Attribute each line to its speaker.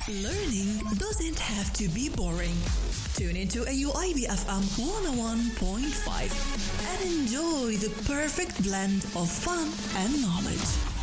Speaker 1: Learning doesn't have to be boring. Tune into AUIB FM 101.5 and enjoy the perfect blend of fun and knowledge.